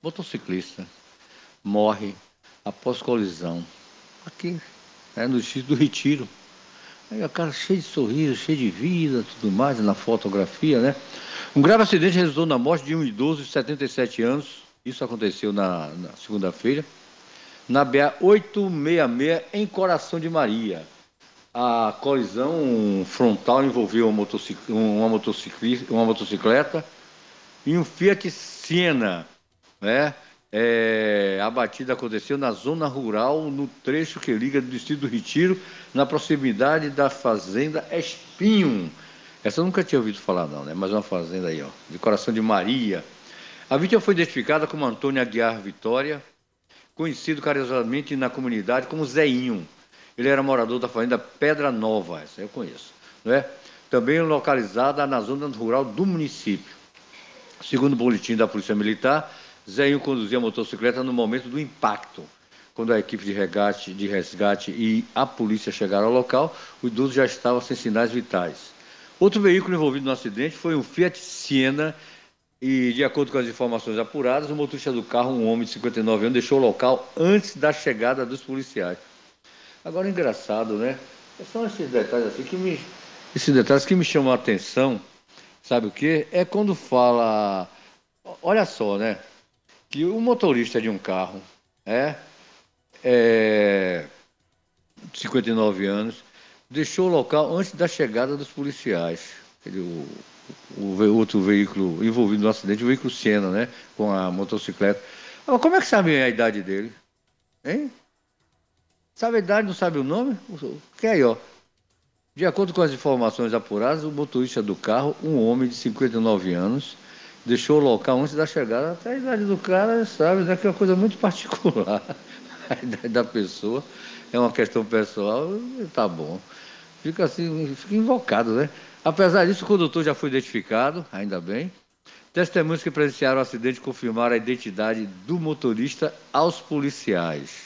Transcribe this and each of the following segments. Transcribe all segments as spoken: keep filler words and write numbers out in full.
motociclista, morre após colisão. Aqui, né, no distrito do Retiro. Aí a cara cheio de sorriso, cheio de vida, tudo mais, na fotografia, né? Um grave acidente resultou na morte de um idoso de setenta e sete anos. Isso aconteceu na, na segunda-feira, na B A oitocentos e sessenta e seis, em Coração de Maria. A colisão frontal envolveu uma, motocic... uma, motocicleta, uma motocicleta e um Fiat Siena, né? É, a batida aconteceu na zona rural, no trecho que liga do distrito do Retiro, na proximidade da fazenda Espinho. Essa eu nunca tinha ouvido falar não, né? Mas uma fazenda aí, ó, de Coração de Maria. A vítima foi identificada como Antônio Aguiar Vitória, conhecido carinhosamente na comunidade como Zeinho. Ele era morador da fazenda Pedra Nova, essa eu conheço, né? Também localizada na zona rural do município. Segundo o boletim da Polícia Militar, Zeinho conduzia a motocicleta no momento do impacto. Quando a equipe de resgate, de resgate e a polícia chegaram ao local, o idoso já estava sem sinais vitais. Outro veículo envolvido no acidente foi um Fiat Siena e, de acordo com as informações apuradas, o motorista do carro, um homem de cinquenta e nove anos, deixou o local antes da chegada dos policiais. Agora, engraçado, né? São esses detalhes assim que me, esses detalhes que me chamam a atenção, sabe o quê? É quando fala, olha só, né? Que o motorista de um carro, é, é cinquenta e nove anos, deixou o local antes da chegada dos policiais. O, o outro veículo envolvido no acidente, o veículo Siena, né? Com a motocicleta. Agora, como é que sabe a idade dele? Hein? Sabe a idade, não sabe o nome? Que aí, ó. De acordo com as informações apuradas, o motorista do carro, um homem de cinquenta e nove anos, deixou o local antes da chegada. Até a idade do cara, sabe, né, que é uma coisa muito particular. A idade da pessoa é uma questão pessoal, tá bom. Fica assim, fica invocado, né? Apesar disso, o condutor já foi identificado, ainda bem. Testemunhas que presenciaram o acidente confirmaram a identidade do motorista aos policiais.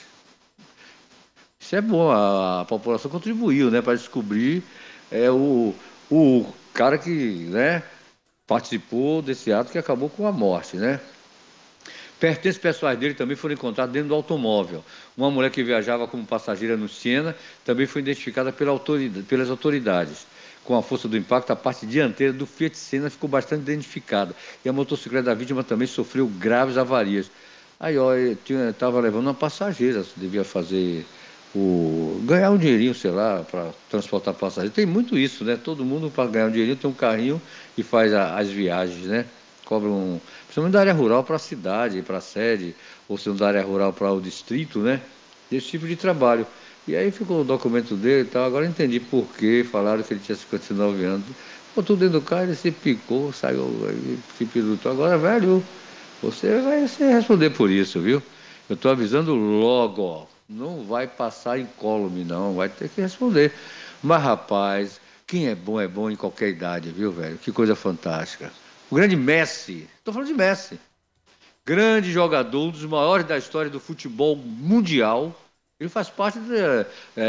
Isso é bom, a, a população contribuiu, né, para descobrir é, o, o cara que, né, participou desse ato que acabou com a morte, né? Pertences pessoais dele também foram encontrados dentro do automóvel. Uma mulher que viajava como passageira no Siena também foi identificada pela autoridade, pelas autoridades. Com a força do impacto, a parte dianteira do Fiat Siena ficou bastante identificada. E a motocicleta da vítima também sofreu graves avarias. Aí, ó, estava levando uma passageira, devia fazer... O, ganhar um dinheirinho, sei lá, para transportar passageiros. Tem muito isso, né? Todo mundo, para ganhar um dinheirinho, tem um carrinho e faz a, as viagens, né? Cobra um... Principalmente da área rural para a cidade, para a sede, ou se não da área rural para o distrito, né? Esse tipo de trabalho. E aí ficou o documento dele e tal. Agora eu entendi por que falaram que ele tinha cinquenta e nove anos. Botou dentro do carro, ele se picou, saiu, se pirutou. Agora, velho, você vai se responder por isso, viu? Eu estou avisando logo, ó. Não vai passar incólume, não. Vai ter que responder. Mas, rapaz, quem é bom é bom em qualquer idade, viu, velho? Que coisa fantástica. O grande Messi. Estou falando de Messi. Grande jogador, um dos maiores da história do futebol mundial. Ele faz parte de, é,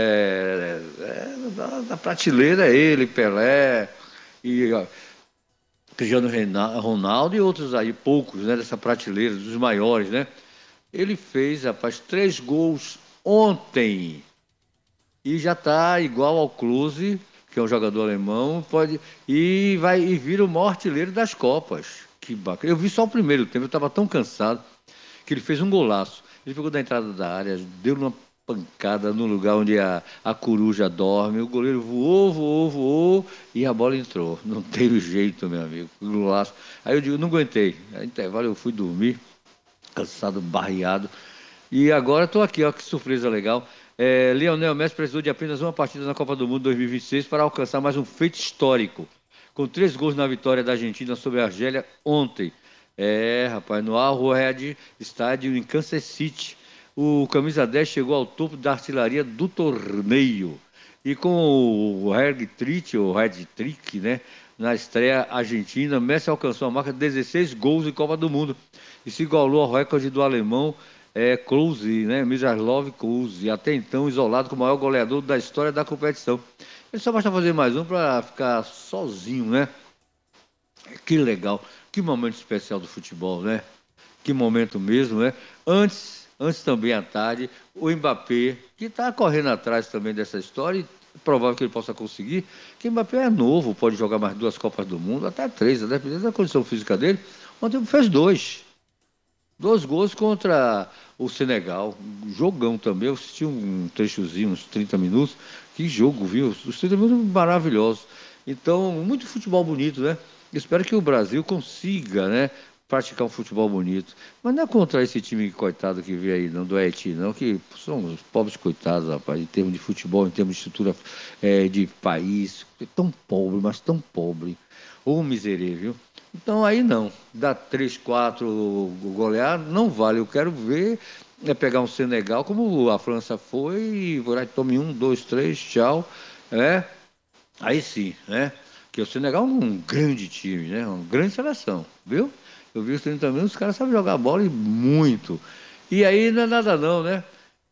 é, da, da prateleira, ele, Pelé, e ó, Cristiano Ronaldo e outros aí, poucos, né, dessa prateleira, dos maiores, né? Ele fez, rapaz, três gols ontem e já está igual ao Klose, que é um jogador alemão, pode e vai e vira o maior artilheiro das Copas. Que bacana. Eu vi só o primeiro tempo, eu estava tão cansado que ele fez um golaço. Ele pegou da entrada da área, deu uma pancada no lugar onde a, a coruja dorme, o goleiro voou, voou, voou e a bola entrou. Não teve jeito, meu amigo. Golaço. Aí eu digo, não aguentei. Aí, intervalo, eu fui dormir, cansado, barreado. E agora estou aqui, ó, que surpresa legal. É, Lionel Messi precisou de apenas uma partida na Copa do Mundo dois mil e vinte e seis para alcançar mais um feito histórico. Com três gols na vitória da Argentina sobre a Argélia ontem. É, rapaz, no Arrowhead Stadium em Kansas City. O camisa dez chegou ao topo da artilharia do torneio. E com o hat-trick, o hat-trick, né, na estreia argentina, Messi alcançou a marca de dezesseis gols em Copa do Mundo e se igualou ao recorde do alemão é, Klose, né, Miroslav Klose, até então isolado como o maior goleador da história da competição. Ele só basta fazer mais um para ficar sozinho, né? Que legal, que momento especial do futebol, né? Que momento mesmo, né? Antes, antes também à tarde, o Mbappé, que está correndo atrás também dessa história, e é provável que ele possa conseguir, que o Mbappé é novo, pode jogar mais duas Copas do Mundo, até três, dependendo da condição física dele. Ontem fez dois. Dois gols contra o Senegal. Jogão também. Eu assisti um trechozinho, uns trinta minutos. Que jogo, viu? Os trinta minutos maravilhosos. Então, muito futebol bonito, né? Espero que o Brasil consiga, né? Praticar um futebol bonito. Mas não é contra esse time coitado que vê aí, não, do Haiti, não, que são os pobres coitados, rapaz, em termos de futebol, em termos de estrutura é, de país. Tão pobre, mas tão pobre. Ô, miserável, viu? Então aí não, dá três, quatro golear, não vale. Eu quero ver é pegar um Senegal, como a França foi, e vou lá, tome um, dois, três, tchau. É, aí sim, né? Porque o Senegal é um grande time, né? Uma grande seleção, viu? Eu vi os trinta minutos, os caras sabem jogar bola e muito. E aí não é nada não, né?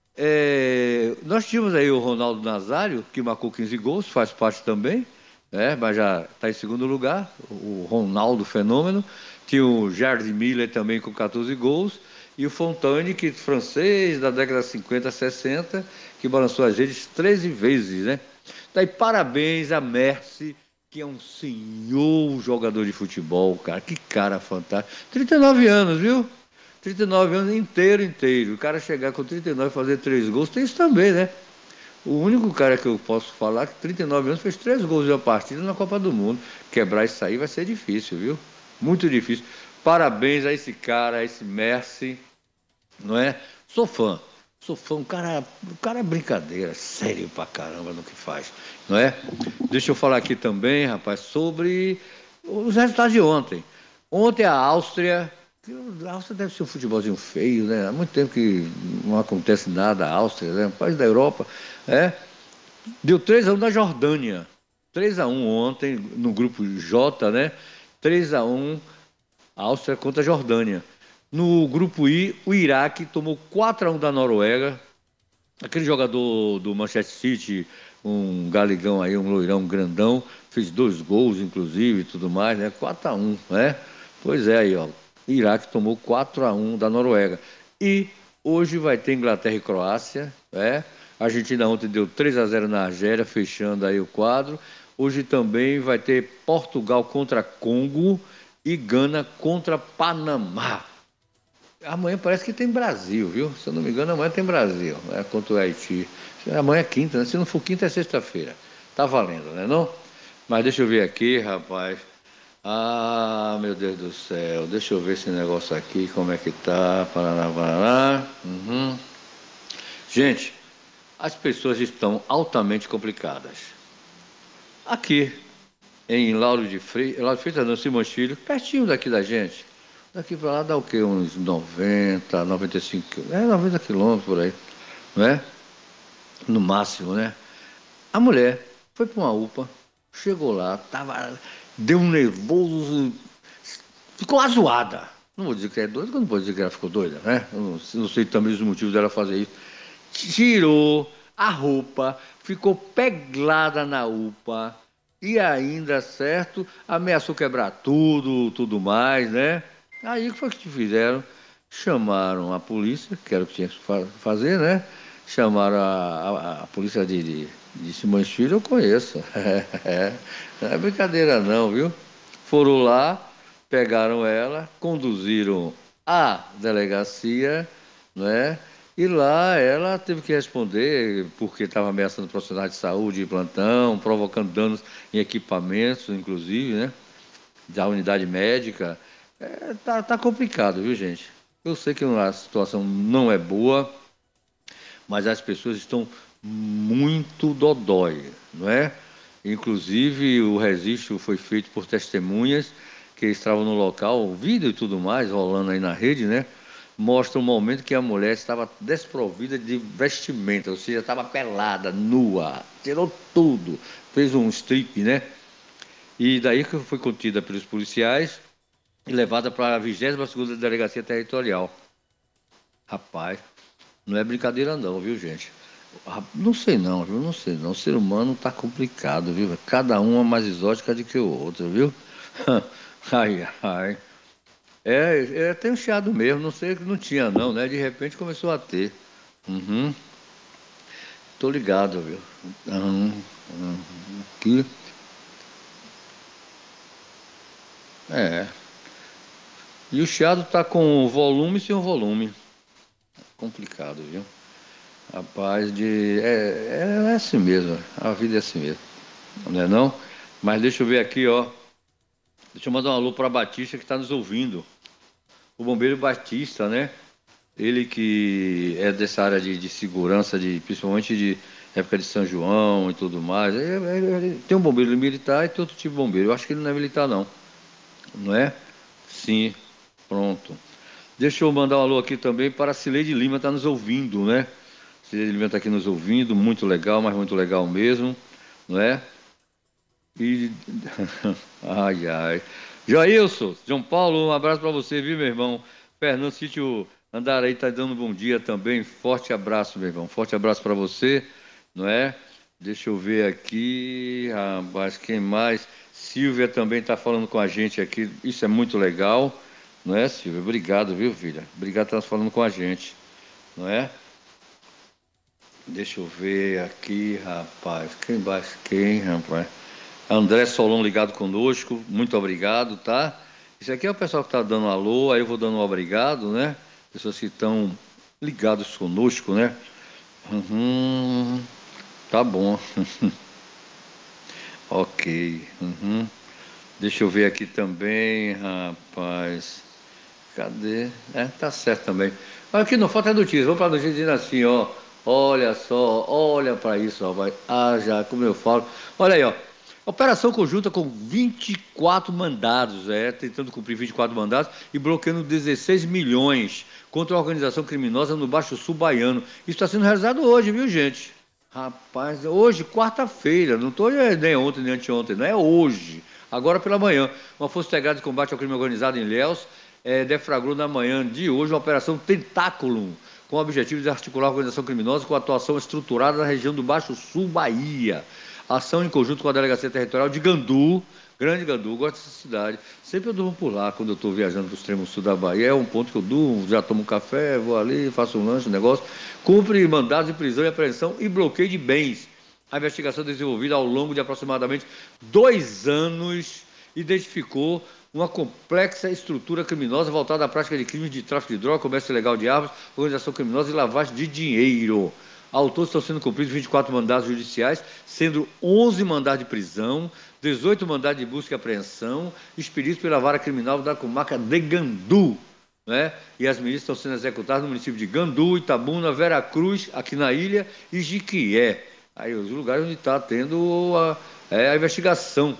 É, nós tínhamos aí o Ronaldo Nazário, que marcou quinze gols, faz parte também, né? Mas já está em segundo lugar, o Ronaldo Fenômeno. Tinha o Jardim Miller também com quatorze gols, e o Fontane, que é francês, da década de cinquenta, sessenta, que balançou as redes treze vezes, né? Daí parabéns a Messi, que é um senhor jogador de futebol, cara, que cara fantástico. trinta e nove anos, viu? trinta e nove anos inteiro, inteiro. O cara chegar com trinta e nove e fazer três gols, tem isso também, né? O único cara que eu posso falar que trinta e nove anos fez três gols de uma partida na Copa do Mundo. Quebrar isso aí vai ser difícil, viu? Muito difícil. Parabéns a esse cara, a esse Messi, não é? Sou fã. Sou fã. O cara, o cara é brincadeira, sério pra caramba no que faz, não é? Deixa eu falar aqui também, rapaz, sobre os resultados de ontem. Ontem a Áustria. A Áustria deve ser um futebolzinho feio, né? Há muito tempo que não acontece nada a Áustria, né? Um país da Europa, é? Deu três a um da Jordânia. três a um ontem no grupo J, né? três a um a Áustria contra a Jordânia. No grupo I, o Iraque tomou quatro a um da Noruega. Aquele jogador do Manchester City, um galegão aí, um loirão grandão, fez dois gols, inclusive, e tudo mais, né? quatro a um, né? Pois é, aí, ó. O Iraque tomou quatro a um da Noruega. E hoje vai ter Inglaterra e Croácia, né? A Argentina ontem deu três a zero na Argélia, fechando aí o quadro. Hoje também vai ter Portugal contra Congo e Gana contra Panamá. Amanhã parece que tem Brasil, viu? Se eu não me engano, amanhã tem Brasil, né? Contra o Haiti. Amanhã é quinta, né? Se não for quinta, é sexta-feira. Tá valendo, né não? Mas deixa eu ver aqui, rapaz. Ah, meu Deus do céu. Deixa eu ver esse negócio aqui, como é que tá. Paraná, paraná. Uhum. Gente, as pessoas estão altamente complicadas. Aqui, em Lauro de Freitas, Lauro de Freitas não, Simões Filho, pertinho daqui da gente. Daqui para lá dá o quê? Uns noventa, noventa e cinco, é noventa quilômetros por aí, não é? No máximo, né? A mulher foi para uma UPA, chegou lá, tava, deu um nervoso, ficou azoada. Não vou dizer que é doida, porque eu não vou dizer que ela ficou doida, né? Eu não, não sei também os motivos dela fazer isso. Tirou a roupa, ficou peglada na UPA e ainda, certo, ameaçou quebrar tudo, tudo mais, né? Aí o que foi que fizeram? Chamaram a polícia, que era o que tinha que fazer, né? Chamaram a, a, a polícia de, de, de Simões Filho, eu conheço. É, não é brincadeira não, viu? Foram lá, pegaram ela, conduziram à delegacia, né? E lá ela teve que responder porque estava ameaçando profissionais de saúde de plantão, provocando danos em equipamentos, inclusive, né? Da unidade médica. É, tá, tá complicado, viu, gente? Eu sei que a situação não é boa, mas as pessoas estão muito dodói, não é? Inclusive, o registro foi feito por testemunhas que estavam no local, o vídeo e tudo mais, rolando aí na rede, né? Mostra um momento que a mulher estava desprovida de vestimenta, ou seja, estava pelada, nua, tirou tudo, fez um strip, né? E daí que foi contida pelos policiais e levada para a vigésima segunda Delegacia Territorial. Rapaz, não é brincadeira não, viu, gente? Não sei não, viu? Não sei não. O ser humano tá complicado, viu? Cada uma mais exótica do que o outro, viu? Ai, ai. É, é, tem um chiado mesmo, não sei que não tinha não, né? De repente começou a ter. Uhum, tô ligado, viu? Uhum, uhum. Aqui, é. E o chiado tá com volume e sem o volume. Complicado, viu? Rapaz, de. É, é, é assim mesmo, a vida é assim mesmo, não é não? Mas deixa eu ver aqui, ó. Deixa eu mandar um alô para Batista que está nos ouvindo. O bombeiro Batista, né? Ele que é dessa área de, de segurança, de, principalmente de época de São João e tudo mais. É- é- é- tem um bombeiro militar e tem outro tipo de bombeiro. Eu acho que ele não é militar, não. Não é? Sim, pronto. Deixa eu mandar um alô aqui também para a Cileide Lima, está nos ouvindo, né? Cileide Lima está aqui nos ouvindo, muito legal, mas muito legal mesmo, não é? E. Ai, ai. Jailson, João Paulo, um abraço para você, viu, meu irmão? Fernando Sítio Andaraí tá dando um bom dia também. Forte abraço, meu irmão. Forte abraço para você, não é? Deixa eu ver aqui, rapaz, quem mais? Silvia também está falando com a gente aqui. Isso é muito legal, não é, Silvia? Obrigado, viu, filha? Obrigado por estar falando com a gente, não é? Deixa eu ver aqui, rapaz. Quem mais? Quem, rapaz? André Solon ligado conosco, muito obrigado, tá? Isso aqui é o pessoal que está dando um alô, aí eu vou dando um obrigado, né? Pessoas que estão ligados conosco, né? Uhum, tá bom, ok. Uhum. Deixa eu ver aqui também, rapaz. Cadê? É, tá certo também. Mas aqui não falta notícia. Vamos para a notícia dizendo assim, ó. Olha só, olha para isso, rapaz. Ah, já, como eu falo. Olha aí, ó. Operação conjunta com vinte e quatro mandados, é, tentando cumprir vinte e quatro mandados e bloqueando dezesseis milhões contra a organização criminosa no Baixo Sul baiano. Isso está sendo realizado hoje, viu, gente? Rapaz, hoje, quarta-feira, não estou nem ontem nem anteontem, não é hoje, agora pela manhã. Uma Força Integrada de Combate ao Crime Organizado em Ilhéus eh, deflagrou na manhã de hoje uma operação Tentáculo, com o objetivo de articular a organização criminosa com atuação estruturada na região do Baixo Sul, Bahia. Ação em conjunto com a Delegacia Territorial de Gandu, Grande Gandu, gosto dessa cidade. Sempre eu durmo por lá quando eu estou viajando para o extremo sul da Bahia. É um ponto que eu durmo, já tomo um café, vou ali, faço um lanche, um negócio. Cumpre mandados de prisão e apreensão e bloqueio de bens. A investigação desenvolvida ao longo de aproximadamente dois anos identificou uma complexa estrutura criminosa voltada à prática de crimes de tráfico de drogas, comércio ilegal de armas, organização criminosa e lavagem de dinheiro. Ao todo estão sendo cumpridos vinte e quatro mandados judiciais, sendo onze mandados de prisão, dezoito mandados de busca e apreensão, expedidos pela vara criminal da comarca de Gandu, né? E as medidas estão sendo executadas no município de Gandu, Itabuna, Veracruz, aqui na ilha, e Jiquié. Aí os lugares onde está tendo a, é, a investigação.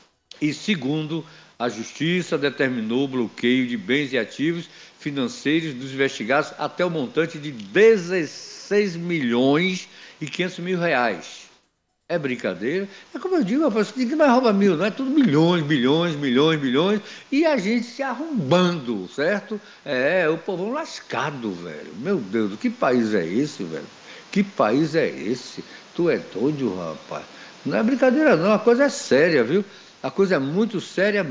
E segundo, a Justiça determinou o bloqueio de bens e ativos financeiros dos investigados até o montante de dezesseis milhões e quinhentos mil reais. É brincadeira? É como eu digo, rapaz, ninguém mais rouba mil, não é tudo milhões, bilhões, milhões, bilhões, e a gente se arrombando, certo? É, o povão lascado, velho. Meu Deus, que país é esse, velho? Que país é esse? Tu é doido, rapaz? Não é brincadeira, não, a coisa é séria, viu? A coisa é muito séria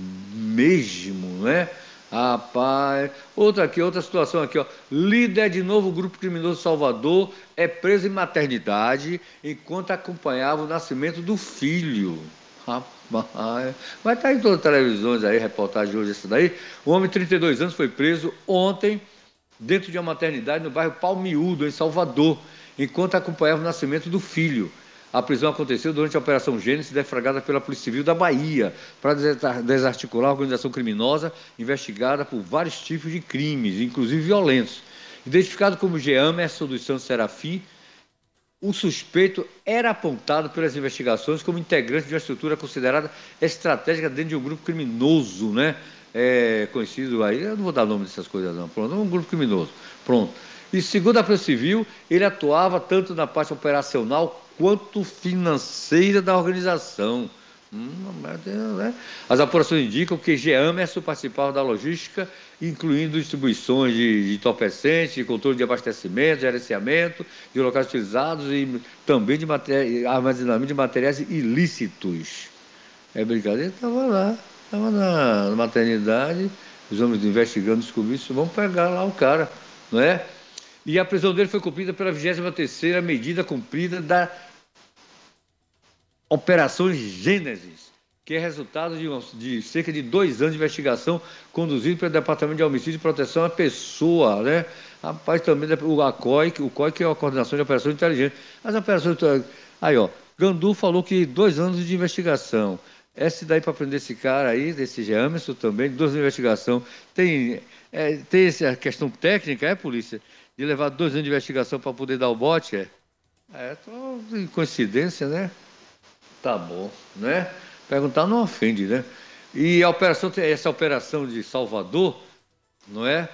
mesmo, né? Rapaz, outra aqui, outra situação aqui, ó. Líder de novo grupo criminoso Salvador é preso em maternidade enquanto acompanhava o nascimento do filho. Rapaz, vai estar em todas as televisões aí, reportagem hoje essa daí. O homem de trinta e dois anos foi preso ontem dentro de uma maternidade no bairro Palmiúdo, em Salvador, enquanto acompanhava o nascimento do filho. A prisão aconteceu durante a Operação Gênesis, deflagrada pela Polícia Civil da Bahia, para desarticular a organização criminosa investigada por vários tipos de crimes, inclusive violentos. Identificado como Geamerson dos Santos Serafim, o suspeito era apontado pelas investigações como integrante de uma estrutura considerada estratégica dentro de um grupo criminoso, né? É, conhecido aí, eu não vou dar nome dessas coisas não, pronto, é um grupo criminoso, pronto. E segundo a Polícia Civil, ele atuava tanto na parte operacional quanto financeira da organização. Hum, né? As apurações indicam que Geamerson participava da logística, incluindo distribuições de, de entorpecentes, controle de abastecimento, gerenciamento de locais utilizados e também de armazenamento de materiais ilícitos. É brincadeira? Estava lá, estava na maternidade, os homens investigando descobriram isso, vão pegar lá o cara, não é? E a prisão dele foi cumprida pela vigésima terceira medida cumprida da Operação Gênesis, que é resultado de, uma, de cerca de dois anos de investigação conduzido pelo Departamento de Homicídio e Proteção à Pessoa, né? Rapaz, também o A C O I, o C O I que é a Coordenação de Operações Inteligentes. As operações... Aí, ó, Gandu falou que dois anos de investigação. Esse daí para prender esse cara aí, desse Jamerson também, dois anos de investigação. Tem, é, tem essa questão técnica, é, polícia? De levar dois anos de investigação para poder dar o bote, é? É, tô, coincidência, né? Tá bom, né? Perguntar não ofende, né? E a operação, essa operação de Salvador, não é?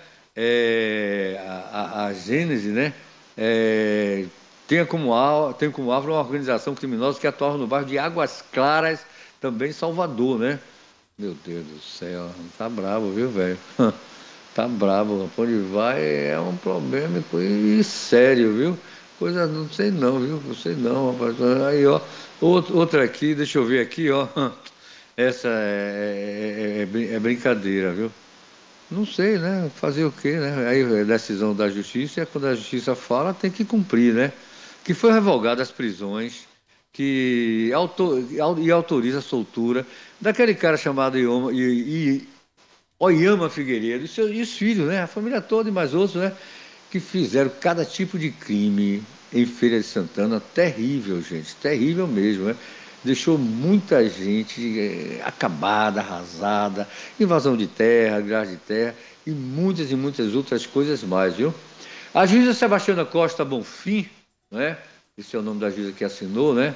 É a, a, a Gênese, né? É, tem, como alvo, tem como alvo uma organização criminosa que atuava no bairro de Águas Claras, também em Salvador, né? Meu Deus do céu, tá bravo, viu, velho? Tá bravo, onde vai é um problema e sério, viu? Coisa, não sei não, viu? Não sei não, rapaz. Aí, ó, outra aqui, deixa eu ver aqui, ó. Essa é, é, é brincadeira, viu? Não sei, né? Fazer o quê, né? Aí a decisão da justiça, é quando a justiça fala, tem que cumprir, né? Que foi revogada as prisões, que autor, e autoriza a soltura daquele cara chamado Ioma, e, e, Oyama Figueiredo e, seu, e os filhos, né? A família toda e mais outros, né? Que fizeram cada tipo de crime em Feira de Santana. Terrível, gente, terrível mesmo, né? Deixou muita gente é, acabada, arrasada, invasão de terra, grade de terra e muitas e muitas outras coisas mais, viu? A juíza Sebastiana Costa Bonfim, né? Esse é o nome da juíza que assinou, né?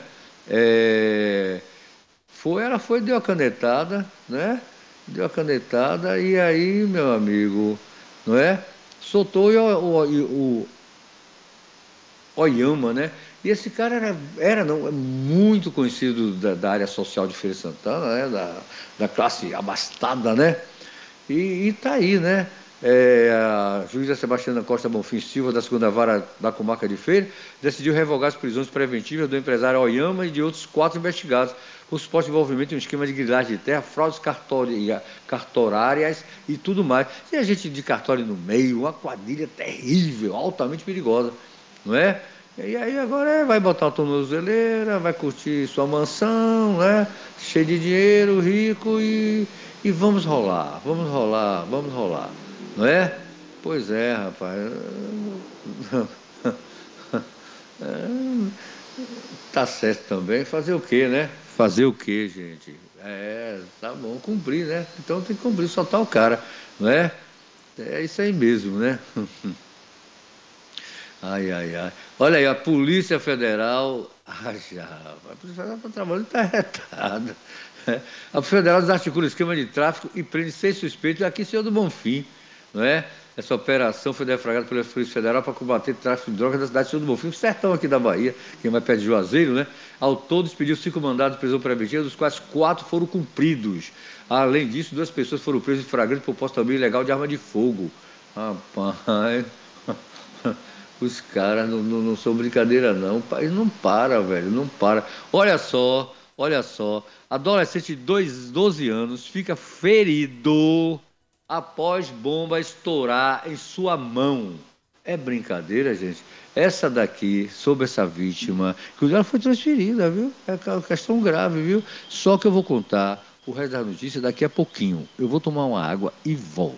É, foi, ela foi, deu a canetada, né? Deu a canetada e aí, meu amigo, não é? Soltou o, o, o, o Oyama, né? E esse cara era, era não, muito conhecido da, da área social de Feira de Santana, né? Da, da classe abastada, né? E, e tá aí, né? É, a juíza Sebastiana Costa Bonfim Silva, da segunda vara da comarca de Feira, decidiu revogar as prisões preventivas do empresário Oyama e de outros quatro investigados por suposto envolvimento em um esquema de grilagem de terra, fraudes cartorárias e tudo mais. E a gente de cartório no meio, uma quadrilha terrível, altamente perigosa, não é? E aí agora vai botar a tornozeleira, vai curtir sua mansão, né? Cheio de dinheiro, rico e, e vamos rolar, vamos rolar, vamos rolar, não é? Pois é, rapaz. Tá certo também. Fazer o quê, né? Fazer o quê, gente? É, tá bom, cumprir, né? Então tem que cumprir, soltar o cara, não é? É isso aí mesmo, né? Ai, ai, ai. Olha aí, a Polícia Federal... Ah, já, a Polícia Federal está trabalhando, está retada. A Polícia Federal desarticula o esquema de tráfico e prende seis suspeitos aqui, senhor do Bonfim, não é? Essa operação foi deflagrada pela Polícia Federal para combater o tráfico de drogas da cidade de Senhor do Bonfim, sertão aqui da Bahia, quem vai perto de Juazeiro, né? Ao todo, expediu cinco mandados de prisão preventiva, dos quais quatro foram cumpridos. Além disso, duas pessoas foram presas em flagrante por posse também ilegal de arma de fogo. Rapaz, os caras não, não, não são brincadeira, não. O país não para, velho, não para. Olha só, olha só, adolescente de doze anos fica ferido após bomba estourar em sua mão. É brincadeira, gente? Essa daqui, sobre essa vítima, que ela foi transferida, viu? É uma questão grave, viu? Só que eu vou contar o resto da notícia daqui a pouquinho. Eu vou tomar uma água e volto.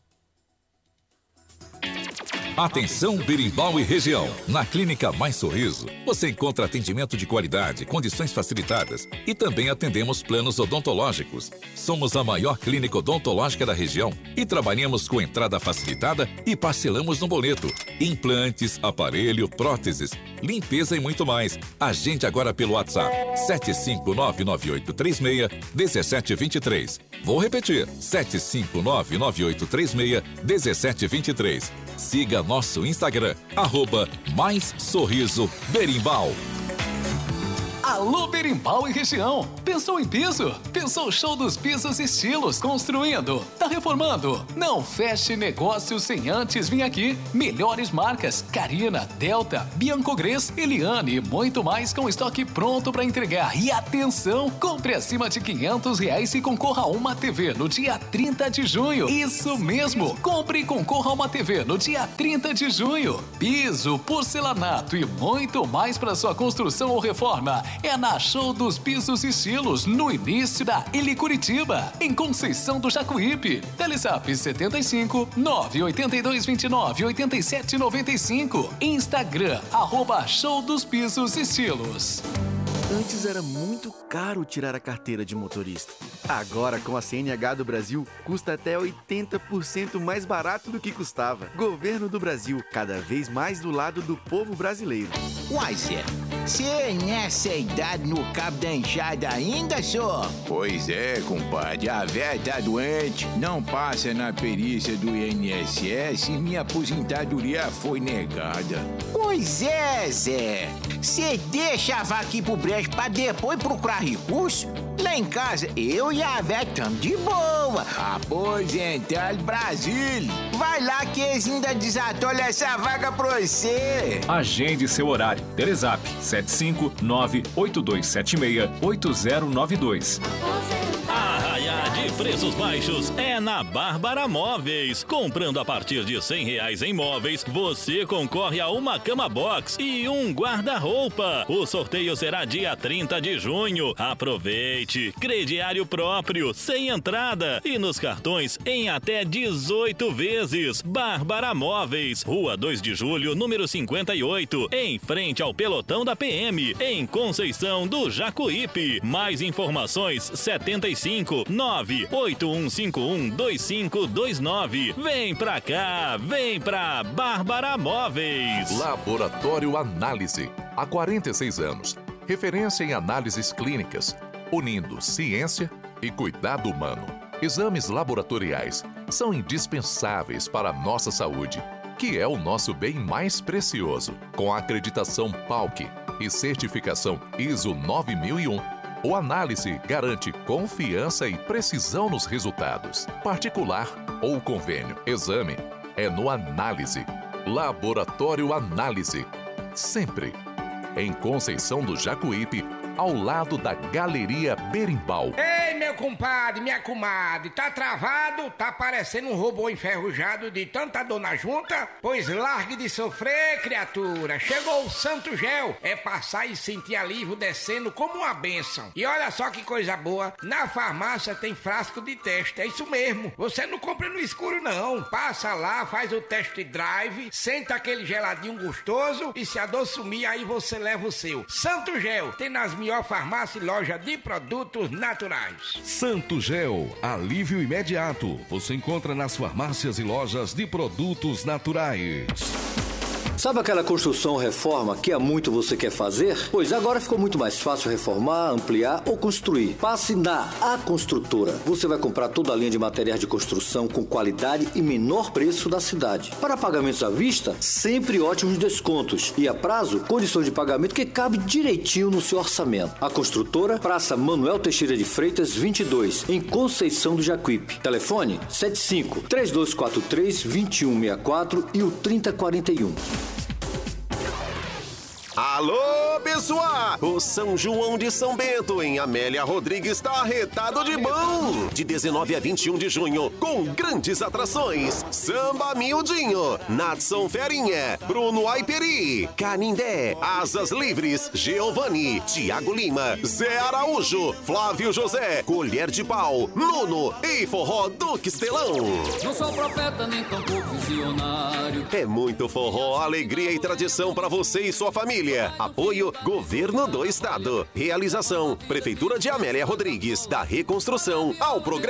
Atenção Berimbau e região. Na Clínica Mais Sorriso, você encontra atendimento de qualidade, condições facilitadas e também atendemos planos odontológicos. Somos a maior clínica odontológica da região e trabalhamos com entrada facilitada e parcelamos no boleto. Implantes, aparelho, próteses, limpeza e muito mais. Agende agora pelo WhatsApp sete cinco nove nove oito três seis um sete dois três. Vou repetir, sete cinco nove nove oito três seis um sete dois três. Siga nosso Instagram, arroba Mais Sorriso Berimbau. Alô, Berimbau e região. Pensou em piso? Pensou show dos pisos estilos construindo? Tá reformando? Não feche negócio sem antes vir aqui. Melhores marcas: Carina, Delta, Biancogres, Eliane e muito mais com estoque pronto para entregar. E atenção, compre acima de quinhentos reais e concorra a uma T V no dia trinta de junho. Isso mesmo, compre e concorra a uma T V no dia trinta de junho. Piso, porcelanato e muito mais para sua construção ou reforma é na Show dos Pisos Estilos, no início da Ili Curitiba, em Conceição do Jacuípe. Telezap setenta e cinco, nove oito dois dois nove, oito sete nove cinco. Instagram, arroba Show dos Pisos Estilos. Antes era muito caro tirar a carteira de motorista. Agora, com a C N H do Brasil, custa até oitenta por cento mais barato do que custava. Governo do Brasil, cada vez mais do lado do povo brasileiro. Uai, Zé, você nessa idade no cabo da enxada ainda, só? Pois é, compadre, a véia tá doente, não passa na perícia do I N S S e minha aposentadoria foi negada. Pois é, Zé, você deixa a vaca ir pro brejo pra depois procurar recurso? Lá em casa, eu e a véia estamos de boa. Aposentado Brasil. Vai lá que eles ainda desatolham essa vaga pra você. Agende seu horário. Telezap sete cinco nove oito dois sete seis oito zero nove dois. Arraiá de preços baixos é na Bárbara Móveis. Comprando a partir de cem reais em móveis, você concorre a uma cama box e um guarda-roupa. O sorteio será dia trinta de junho. Aproveite! Crediário próprio, sem entrada e nos cartões em até dezoito vezes. Bárbara Móveis, Rua dois de Julho, número cinquenta e oito, em frente ao pelotão da P M, em Conceição do Jacuípe. Mais informações: setenta e cinco, nove oito um cinco um, dois cinco dois nove. Vem pra cá, vem pra Bárbara Móveis. Laboratório Análise, há quarenta e seis anos. Referência em análises clínicas, unindo ciência e cuidado humano. Exames laboratoriais são indispensáveis para a nossa saúde, que é o nosso bem mais precioso. Com a acreditação P A U C e certificação I S O nove mil e um, o Análise garante confiança e precisão nos resultados. Particular ou convênio, exame é no Análise. Laboratório Análise, sempre em Conceição do Jacuípe, ao lado da Galeria Berimbau. Ei, meu compadre, minha comadre, tá travado? Tá parecendo um robô enferrujado de tanta dor na junta? Pois largue de sofrer, criatura. Chegou o Santo Gel. É passar e sentir alívio descendo como uma bênção. E olha só que coisa boa, na farmácia tem frasco de teste. É isso mesmo, você não compra no escuro não. Passa lá, faz o test drive, senta aquele geladinho gostoso e se a dor sumir, aí você leva o seu. Santo Gel, tem nas minhas melhor farmácia e loja de produtos naturais. Santo Gel, alívio imediato. Você encontra nas farmácias e lojas de produtos naturais. Sabe aquela construção ou reforma que há muito você quer fazer? Pois agora ficou muito mais fácil reformar, ampliar ou construir. Passe na A Construtora. Você vai comprar toda a linha de materiais de construção com qualidade e menor preço da cidade. Para pagamentos à vista, sempre ótimos descontos. E a prazo, condições de pagamento que cabe direitinho no seu orçamento. A Construtora, Praça Manuel Teixeira de Freitas, vinte e dois, em Conceição do Jacuípe. Telefone sete cinco, três dois quatro três, dois um seis quatro e o trinta quarenta e um. Alô, pessoal! O São João de São Bento, em Amélia Rodrigues, está arretado de bom! De dezenove a vinte e um de junho, com grandes atrações: Samba Miudinho, Natson Ferinha, Bruno Aiperi, Canindé, Asas Livres, Giovanni, Tiago Lima, Zé Araújo, Flávio José, Colher de Pau, Nuno e Forró do Quistelão. Não sou profeta nem tampouco visionário. É muito forró, alegria e tradição para você e sua família. Apoio Governo do Estado. Realização Prefeitura de Amélia Rodrigues. Da reconstrução ao progresso.